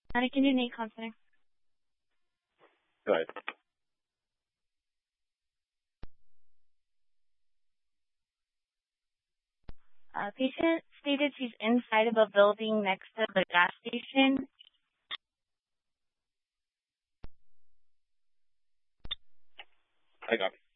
I can do Nate Considine. Go ahead. Patient stated she's inside of a building next to the gas station. I got it.